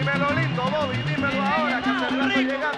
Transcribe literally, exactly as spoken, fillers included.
Dímelo lindo, Bobby, dímelo ahora que hace rato llegando.